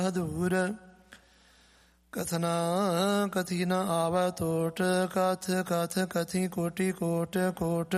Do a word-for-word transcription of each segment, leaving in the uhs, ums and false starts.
ਅਧੂਰ ਕਥਨਾ ਕਥੀ ਨ ਆਵੈ ਤੋਟ ਕਥ ਕਥ ਕਥੀ ਕੋਟੀ ਕੋਟ ਕੋਟ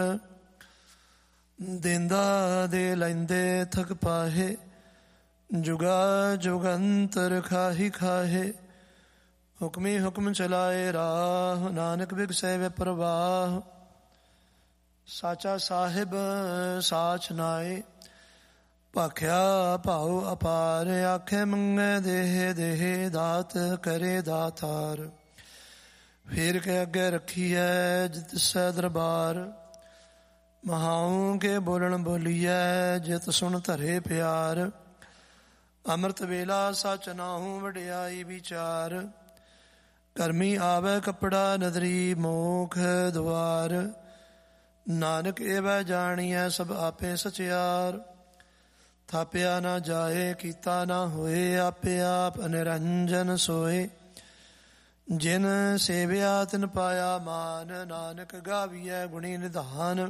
ਦਿੰਦਾ ਦੇ ਲੈਂਦੇ ਥਕ ਪਾਹੇ ਜੁਗਾ ਜੁਗੰਤਰ ਖਾਹੀ ਖਾਹੇ ਹੁਕਮੀ ਹੁਕਮ ਚਲਾਏ ਰਾਹ ਨਾਨਕ ਬਿਗਸੈ ਵੇ ਪ੍ਰਵਾਹ ਸਾਚਾ ਸਾਹਿਬ ਸਾਚ ਨਾਏ ਭਾਖਿਆ ਭਾਉ ਅਪਾਰ ਆਖੇ ਮੰਗੇ ਦੇਹ ਦੇਹ ਦਾਤ ਕਰੇ ਦਾਤਾਰ ਫੇਰ ਕੇ ਅੱਗੇ ਰੱਖੀਐ ਜਿਤ ਸੈ ਦਰਬਾਰ ਮਹਾਉ ਕੇ ਬੋਲਣ ਬੋਲੀਐ ਜਿਤ ਸੁਣ ਧਰੇ ਪਿਆਰ ਅੰਮ੍ਰਿਤ ਵੇਲਾ ਸਚ ਨਾਹੂ ਵਡਿਆਈ ਵਿਚਾਰ ਕਰਮੀ ਆਵੈ ਕੱਪੜਾ ਨਦਰੀ ਮੋਖ ਦੁਆਰ ਨਾਨਕ ਏਵੈ ਜਾਣੀਐ ਸਭ ਆਪੇ ਸਚਿਆਰ ਥਾਪਿਆ ਨਾ ਜਾਏ ਕੀਤਾ ਨਾ ਹੋਏ ਆਪੇ ਆਪ ਨਿਰੰਜਨ ਸੋਏ ਜਿਨ ਸੇਵਿਆ ਤਿਨ ਪਾਇਆ ਮਾਨ ਨਾਨਕ ਗਾਵੀਐ ਗੁਣੀ ਨਿਧਾਨ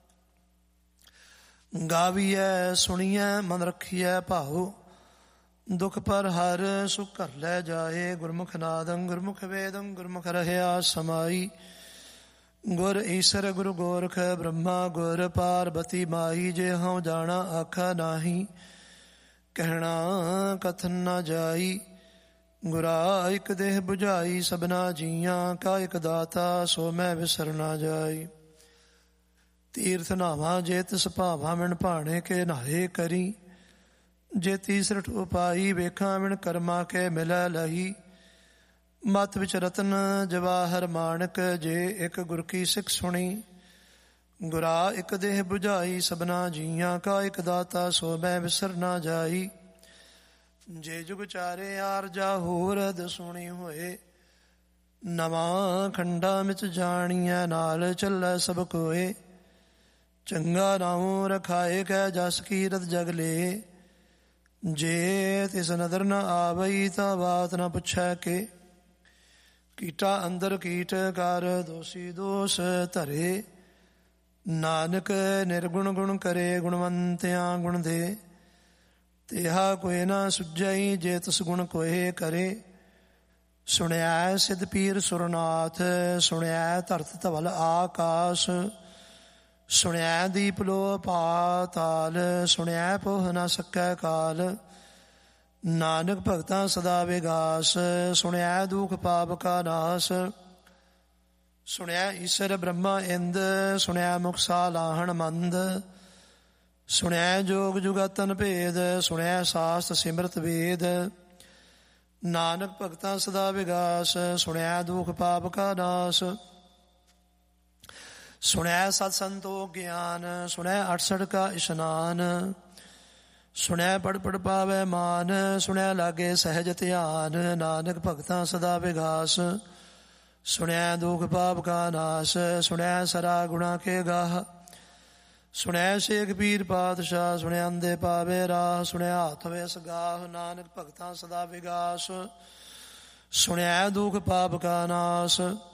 ਗਾਵੀਐ ਸੁਣੀਐ ਮਨ ਰੱਖੀਐ ਭਾਉ ਦੁਖ ਪਰ ਹਰ ਸੁਖ ਘਰ ਲੈ ਜਾਏ ਗੁਰਮੁਖ ਨਾਦੰ ਗੁਰਮੁਖ ਵੇਦੰ ਗੁਰਮੁਖ ਰਹਿਆ ਸਮਾਈ ਗੁਰ ਈਸਰ ਗੁਰੂ ਗੋਰਖ ਬ੍ਰਹਮਾ ਗੁਰ ਪਾਰਬਤੀ ਮਾਈ ਜੇ ਹਉ ਜਾਣਾ ਆਖਾ ਨਾਹੀ ਕਹਿਣਾ ਕਥਨ ਨਾ ਜਾਈ ਗੁਰਾ ਇਕ ਦੇਹ 부ਝਾਈ ਸਭਨਾ ਜੀਆਂ ਕਾ ਇਕ ਦਾਤਾ ਸੋ ਮੈਂ ਵਿਸਰ ਨਾ ਜਾਈ ਤੀਰਥ ਨਾਵਾ ਜੇ ਤਿਸ ਭਾਵਾ ਮਿਣ ਭਾਣੇ ਕੇ ਨਾਹੇ ਕਰੀ ਜੇ ਤੀਸਰਠ ਉਪਾਈ ਵੇਖਾਂ ਮਿਣ ਕਰਮਾ ਕੇ ਮਿਲੈ ਲਹੀ ਮਤ ਵਿੱਚ ਰਤਨ ਜਵਾਹਰ ਮਾਣਕ ਜੇ ਇੱਕ ਗੁਰ ਕੀ ਸਿੱਖ ਸੁਣੀ ਗੁਰਾ ਇੱਕ ਦੇਹ 부ਝਾਈ ਸਭਨਾ ਜੀਆਂ ਕਾ ਇੱਕ ਦਾਤਾ ਸੋ ਮੈਂ ਵਿਸਰ ਨਾ ਜਾਈ ਜੇ ਜੁਗ ਚਾਰੇ ਆਰਜਾ ਹੋਰਦ ਸੁਣੀ ਹੋਏ ਨਵਾਂ ਖੰਡਾ ਵਿੱਚ ਜਾਣੀਐ ਨਾਲ ਚੱਲੈ ਸਭ ਕੋਏ ਚੰਗਾ ਨਾਉ ਰਖਾਏ ਕੈ ਜਸ ਕੀਰਤ ਜਗ ਲੇ ਜੇ ਤਿਸ ਨਦਰ ਨ ਆਵਈ ਤਾਂ ਬਾਤ ਨ ਪੁੱਛੈ ਕੇ ਕੀਟਾ ਅੰਦਰ ਕੀਟ ਕਰ ਦੋਸੀ ਦੋਸ ਧਰੇ ਨਾਨਕ ਨਿਰਗੁਣ ਗੁਣ ਕਰੇ ਗੁਣਵੰਤਿਆਂ ਗੁਣ ਦੇ ਤੇਹਾ ਕੋਈ ਨਾ ਸੁਝਈ ਜੇ ਤਿਸ ਗੁਣ ਕੋਏ ਕਰੇ ਸੁਣਿਆ ਸਿਧ ਪੀਰ ਸੁਰਨਾਥ ਸੁਣਿਆ ਧਰਤ ਧਵਲ ਆਕਾਸ਼ ਸੁਣਿਆ ਦੀਪ ਲੋ ਪਾਤਾਲ ਸੁਣਿਆ ਪੋਹ ਨਾ ਸਕੈ ਕਾਲ ਨਾਨਕ ਭਗਤਾਂ ਸਦਾ ਵਿਗਾਸ ਸੁਣਿਆ ਦੁਖ ਪਾਪ ਕਾ ਨਾਸ ਸੁਣਿਆ ਈਸ਼ਰ ਬ੍ਰਹਮਾ ਇੰਦ ਸੁਣਿਆ ਮੁਕਸਾ ਲਾਹਣ ਮੰਦ ਸੁਣਿਆ ਜੋਗ ਜੁਗਤਨ ਭੇਦ ਸੁਣਿਆ ਸਾਸਤ ਸਿਮਰਤ ਵੇਦ ਨਾਨਕ ਭਗਤਾਂ ਸਦਾ ਵਿਗਾਸ ਸੁਣਿਆ ਦੁਖ ਪਾਪ ਕਾ ਨਾਸ ਸੁਣਿਆ ਸਤ ਸੰਤੋਖ ਗਿਆਨ ਸੁਣਿਆ ਅਠਸਠ ਕਾ ਇਸ਼ਨਾਨ ਸੁਣਿਆ ਪੜ ਪੜ ਪਾਵੈ ਮਾਨ ਸੁਣਿਆ ਲਾਗੇ ਸਹਿਜ ਧਿਆਨ ਨਾਨਕ ਭਗਤਾਂ ਸਦਾ ਵਿਗਾਸ ਸੁਣਿਆ ਦੁਖ ਪਾਪ ਕਾ ਨਾਸ ਸੁਣਿਆ ਸਰਾ ਗੁਣਾ ਕੇ ਗਾਹ ਸੁਣਿਆ ਸ਼ੇਖ ਪੀਰ ਪਾਤਸ਼ਾਹ ਸੁਣਿਆ ਅੰਦੇ ਪਾਵੇ ਰਾਹ ਸੁਣਿਆ ਹੱਥ ਵੇਸ ਗਾਹ ਨਾਨਕ ਭਗਤਾਂ ਸਦਾ ਵਿਗਾਸ ਸੁਣਿਆ ਦੁਖ ਪਾਪ ਕਾ ਨਾਸ